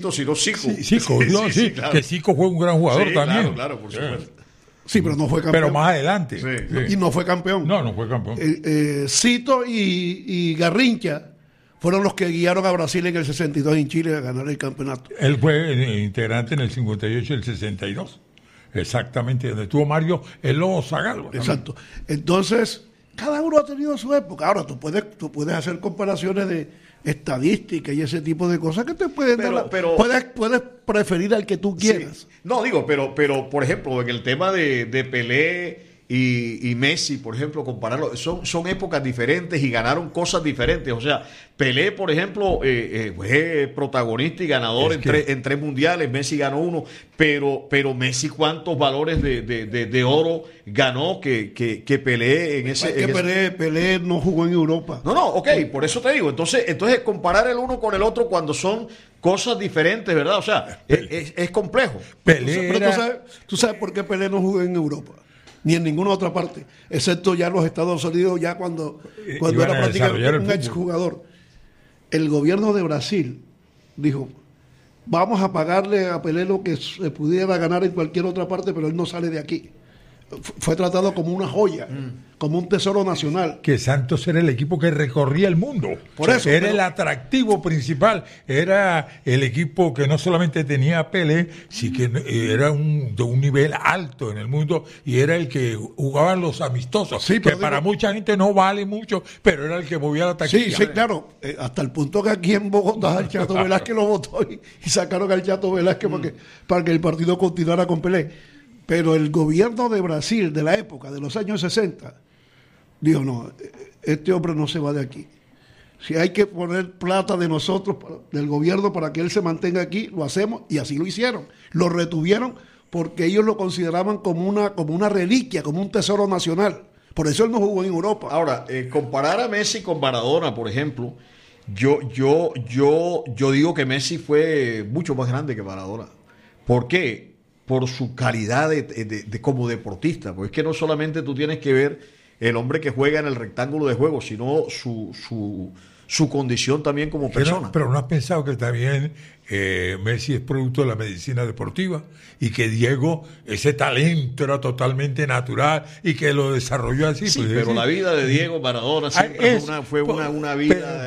sino Zico. Zico, sí, claro. Que Zico fue un gran jugador también. Claro, por supuesto. Sí, pero no fue campeón. Pero más adelante. Y no fue campeón. No fue campeón. Cito y Garrincha fueron los que guiaron a Brasil en el 62 en Chile a ganar el campeonato. Él fue integrante en el 58 y el 62. Exactamente, donde estuvo Mario el Lobo Zagallo. Exacto. Entonces, cada uno ha tenido su época. Ahora, tú puedes hacer comparaciones de estadística y ese tipo de cosas que te pueden dar. Puedes preferir al que tú quieras. Sí. No, digo, pero por ejemplo, en el tema de Pelé y Messi, por ejemplo, compararlo, son épocas diferentes y ganaron cosas diferentes. O sea, Pelé, por ejemplo, fue protagonista y ganador en tres mundiales, Messi ganó uno, pero Messi cuántos valores de oro ganó que Pelé en ese... Pelé no jugó en Europa. No, ok, por eso te digo. Entonces comparar el uno con el otro cuando son cosas diferentes, ¿verdad? O sea, es complejo. Pero tú sabes por qué Pelé no jugó en Europa, ni en ninguna otra parte, excepto ya los Estados Unidos, ya cuando era prácticamente un exjugador. El gobierno de Brasil dijo, vamos a pagarle a Pelé lo que se pudiera ganar en cualquier otra parte, pero él no sale de aquí. Fue tratado como una joya, como un tesoro nacional. Que Santos era el equipo que recorría el mundo. Por eso. Era el atractivo principal. Era el equipo que no solamente tenía a Pelé, sino que era de un nivel alto en el mundo y era el que jugaban los amistosos. Sí, que para mucha gente no vale mucho, pero era el que movía la taquilla. Sí, claro. Hasta el punto que aquí en Bogotá el Chato Velázquez lo votó y sacaron al Chato Velázquez para que el partido continuara con Pelé. Pero el gobierno de Brasil de la época, de los años 60, dijo, no, este hombre no se va de aquí. Si hay que poner plata de nosotros, del gobierno, para que él se mantenga aquí, lo hacemos, y así lo hicieron. Lo retuvieron porque ellos lo consideraban como una reliquia, como un tesoro nacional. Por eso él no jugó en Europa. Ahora, comparar a Messi con Maradona, por ejemplo, yo digo que Messi fue mucho más grande que Maradona. ¿Por qué? Por su calidad de como deportista, porque es que no solamente tú tienes que ver el hombre que juega en el rectángulo de juego, sino su condición también como persona. Pero ¿no has pensado que también Messi es producto de la medicina deportiva y que Diego, ese talento era totalmente natural y que lo desarrolló así? Sí, pues, pero la vida de Diego Maradona siempre fue una vida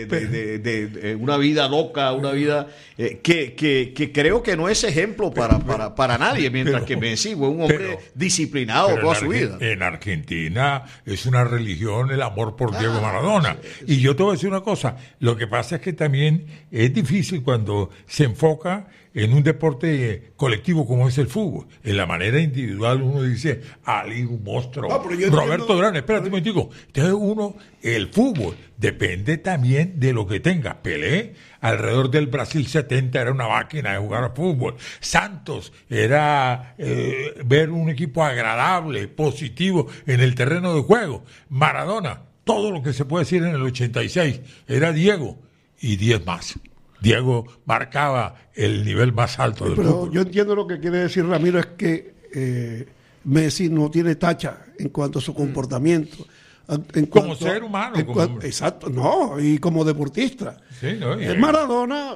una vida loca, una vida que creo que no es ejemplo para nadie, mientras que Messi fue un hombre disciplinado toda su vida. En Argentina es una religión el amor por Diego Maradona. Sí. Y yo te voy a decir una cosa, lo que pasa es que también es difícil cuando se enfoca en un deporte colectivo como es el fútbol. En la manera individual uno dice, Ali, un monstruo, Roberto Durán, espérate un momentico. Entonces el fútbol depende también de lo que tenga. Pelé, alrededor del Brasil 70, era una máquina de jugar a fútbol. Santos era ver un equipo agradable, positivo en el terreno de juego. Maradona, todo lo que se puede decir en el 86, era Diego y 10 más. Diego marcaba el nivel más alto del fútbol. Pero yo entiendo lo que quiere decir Ramiro, es que Messi no tiene tacha en cuanto a su comportamiento. Como ser humano. Exacto, no, y como deportista. Sí, no, Maradona,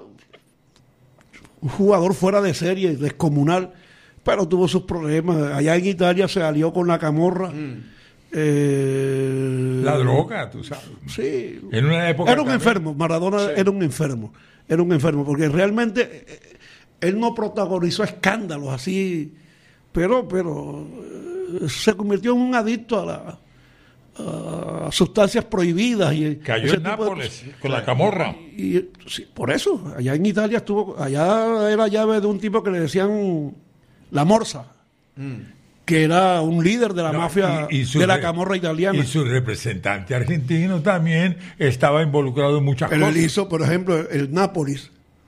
un jugador fuera de serie, descomunal, pero tuvo sus problemas. Allá en Italia se alió con la camorra. La droga, tú sabes. Sí. En una época era un enfermo. Maradona era un enfermo. Era un enfermo, porque realmente él no protagonizó escándalos así, pero se convirtió en un adicto a sustancias prohibidas. Cayó en Nápoles con la camorra. Y sí, por eso, allá en Italia allá era llave de un tipo que le decían la Morsa. Que era un líder de la mafia de la camorra italiana. Y su representante argentino también estaba involucrado en muchas cosas. Él hizo, por ejemplo, el Nápoles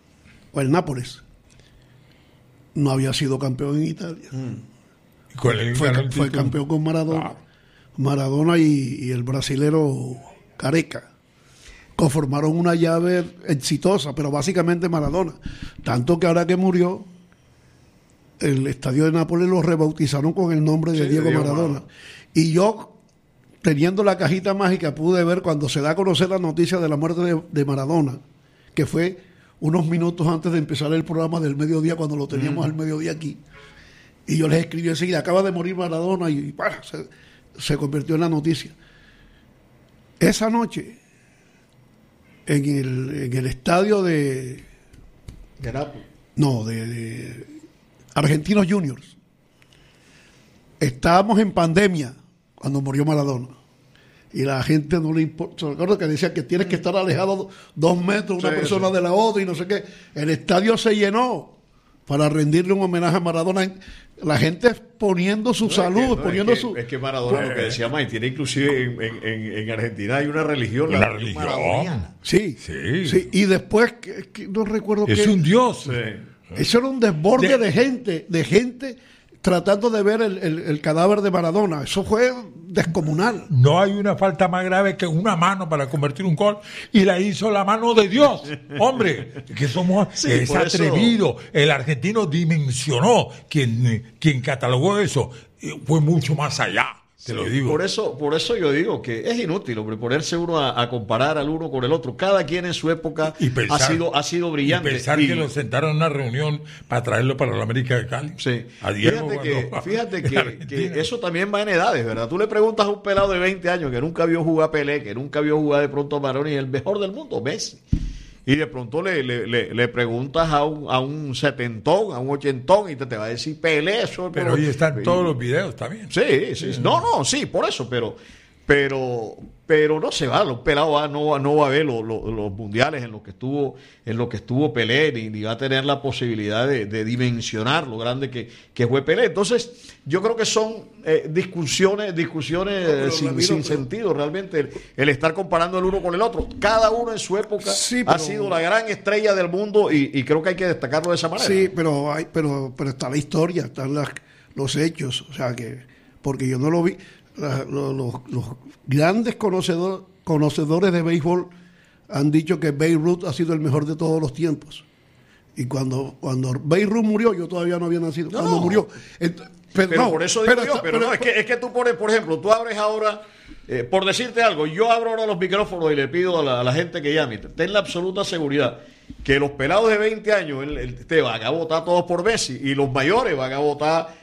no había sido campeón en Italia. Fue campeón con Maradona. Maradona y el brasilero Careca conformaron una llave exitosa, pero básicamente Maradona. Tanto que ahora que murió, el estadio de Nápoles lo rebautizaron con el nombre de Diego Maradona. Y yo, teniendo la cajita mágica, pude ver cuando se da a conocer la noticia de la muerte de Maradona, que fue unos minutos antes de empezar el programa del mediodía, cuando lo teníamos al mediodía aquí. Y yo les escribí enseguida, acaba de morir Maradona, y bueno, se convirtió en la noticia. Esa noche, en el estadio de Argentinos Juniors, estábamos en pandemia cuando murió Maradona. Y la gente no le importa. Recuerdo que decía que tienes que estar alejado 2 metros una persona de la otra y no sé qué. El estadio se llenó para rendirle un homenaje a Maradona. La gente poniendo su salud, poniendo su... Es que Maradona, lo que decía May, tiene inclusive en Argentina hay una religión. La religión. Sí. Y después, que no recuerdo es un dios. Eso era un desborde de gente tratando de ver el cadáver de Maradona. Eso fue descomunal. No hay una falta más grave que una mano para convertir un gol, y la hizo la mano de Dios. Hombre, que somos es atrevido. El argentino dimensionó, quien catalogó eso, fue mucho más allá. Te lo digo. Por eso yo digo que es inútil, hombre, ponerse uno a comparar al uno con el otro. Cada quien en su época ha sido brillante. Y pensar que lo sentaron en una reunión para traerlo para la América de Cali. Sí. A Diego Fíjate que eso también va en edades, ¿verdad? Tú le preguntas a un pelado de 20 años que nunca vio jugar a Pelé, que nunca vio jugar de pronto a Maradona, y el mejor del mundo, Messi. Y de pronto le preguntas a un 70, a un 80, y te va a decir Pelé. Eso, pero hoy están todos los videos también. Sí. Sí, por eso, pero no se va, los pelados no va a ver los mundiales en los que estuvo Pelé, ni va a tener la posibilidad de dimensionar lo grande que fue Pelé. Entonces, yo creo que son discusiones sin sentido realmente, el estar comparando el uno con el otro. Cada uno en su época ha sido la gran estrella del mundo, y creo que hay que destacarlo de esa manera. Sí, pero está la historia, están los hechos, o sea que, porque yo no lo vi. Los grandes conocedores de béisbol han dicho que Babe Ruth ha sido el mejor de todos los tiempos. Y cuando Babe Ruth murió, yo todavía no había nacido. Cuando murió. Pero por eso digo es que tú pones, por ejemplo, tú abres ahora, por decirte algo, yo abro ahora los micrófonos y le pido a la gente que llame, ten la absoluta seguridad que los pelados de 20 años te van a votar todos por Messi, y los mayores van a votar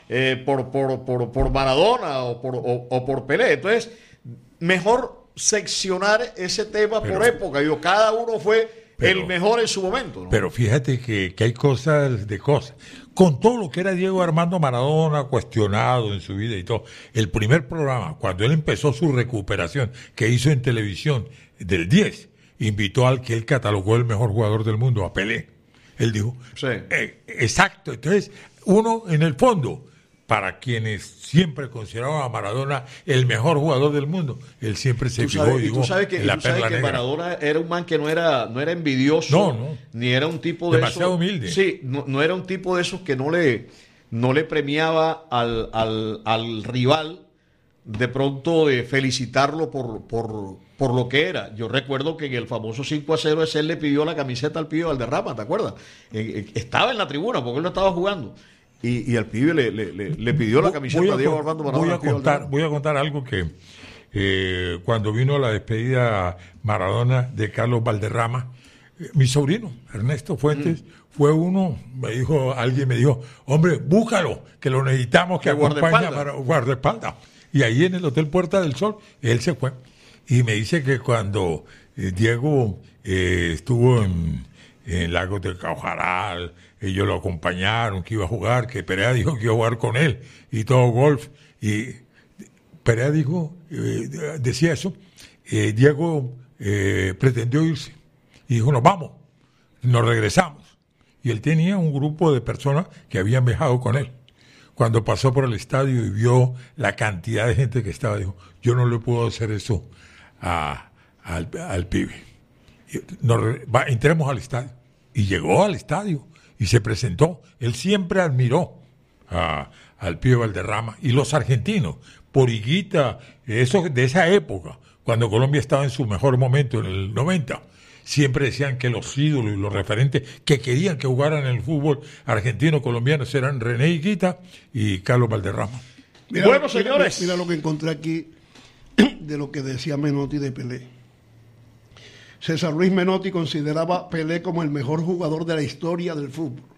por Maradona o por Pelé. Entonces, mejor seccionar ese tema por época. Cada uno fue el mejor en su momento, ¿no? Pero fíjate que hay cosas. Con todo lo que era Diego Armando Maradona, cuestionado en su vida y todo, el primer programa, cuando él empezó su recuperación, que hizo en televisión del 10, invitó al que él catalogó el mejor jugador del mundo, a Pelé. Él dijo, exacto. Entonces, uno en el fondo, para quienes siempre consideraban a Maradona el mejor jugador del mundo, él siempre se fijó y dijo, tú sabes que Maradona era un man que no era envidioso, ni era un tipo de demasiado humilde. Sí, no era un tipo de esos que no le premiaba al rival de pronto de felicitarlo por lo que era. Yo recuerdo que en el famoso 5-0 ese él le pidió la camiseta al pibe Valderrama, ¿te acuerdas? Estaba en la tribuna porque él no estaba jugando. Y al pibe le pidió la camiseta a Diego Armando Maradona. Voy a contar algo que cuando vino la despedida Maradona de Carlos Valderrama, mi sobrino Ernesto Fuentes fue uno, alguien me dijo, hombre, búscalo, que lo necesitamos, que acompaña para guardaespaldas. Y ahí en el Hotel Puerta del Sol, él se fue. Y me dice que cuando Diego estuvo en Lagos de Caujaral, ellos lo acompañaron, que iba a jugar, que Perea dijo que iba a jugar con él, y todo golf. Y Perea dijo, decía eso, Diego pretendió irse. Y dijo, nos vamos, nos regresamos. Y él tenía un grupo de personas que habían viajado con él. Cuando pasó por el estadio y vio la cantidad de gente que estaba, dijo, yo no le puedo hacer eso al pibe. Entremos al estadio. Y llegó al estadio y se presentó. Él siempre admiró al pibe Valderrama. Y los argentinos, por higuita, eso de esa época, cuando Colombia estaba en su mejor momento, en el 90, siempre decían que los ídolos y los referentes que querían que jugaran en el fútbol argentino-colombiano eran René Higuita y Carlos Valderrama. Bueno, señores. Mira lo que encontré aquí de lo que decía Menotti de Pelé. César Luis Menotti consideraba a Pelé como el mejor jugador de la historia del fútbol.